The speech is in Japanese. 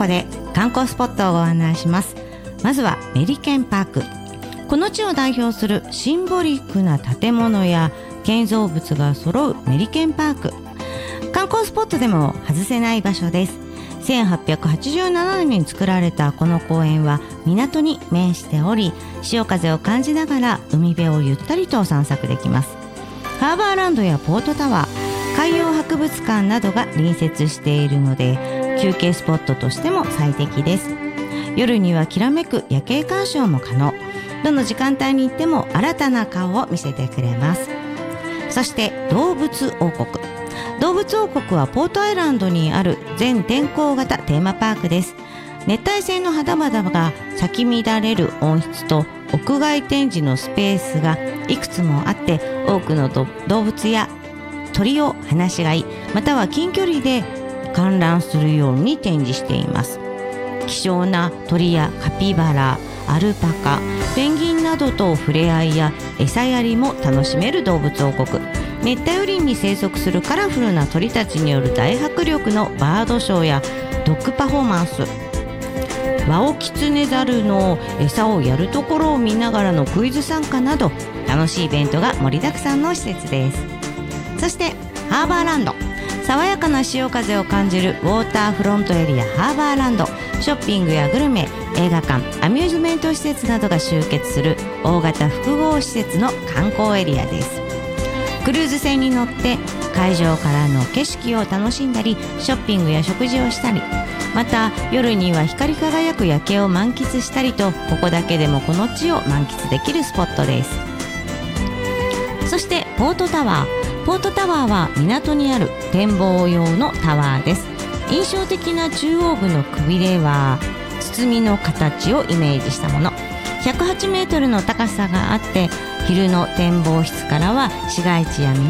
こで観光スポットをご案内します。まずはメリケンパーク。この地を代表するシンボリックな建物や建造物が揃うメリケンパーク。観光スポットでも外せない場所です。1887年に作られたこの公園は港に面しており、潮風を感じながら海辺をゆったりと散策できます。ハーバーランドやポートタワー、海洋博物館などが隣接しているので、休憩スポットとしても最適です。夜にはきらめく夜景鑑賞も可能。どの時間帯に行っても新たな顔を見せてくれます。そして動物王国。動物王国はポートアイランドにある全天候型テーマパークです。熱帯性の花々が咲き乱れる温室と屋外展示のスペースがいくつもあって、多くの動物や鳥を放し飼い、または近距離で観覧するように展示しています。希少な鳥やカピバラ、アルパカ、ペンギンなどと触れ合いや餌やりも楽しめる動物王国。熱帯雨林に生息するカラフルな鳥たちによる大迫力のバードショーやドッグパフォーマンス、ワオキツネザルの餌をやるところを見ながらのクイズ参加など、楽しいイベントが盛りだくさんの施設です。そしてハーバーランド。爽やかな潮風を感じるウォーターフロントエリアハーバーランド。ショッピングやグルメ、映画館、アミューズメント施設などが集結する大型複合施設の観光エリアです。クルーズ船に乗って海上からの景色を楽しんだり、ショッピングや食事をしたり、また夜には光り輝く夜景を満喫したりと、ここだけでもこの地を満喫できるスポットです。そしてポートタワー。ポートタワーは港にある展望用のタワーです。印象的な中央部のくびれは包みの形をイメージしたもの。108メートルの高さがあって、昼の展望室からは市街地や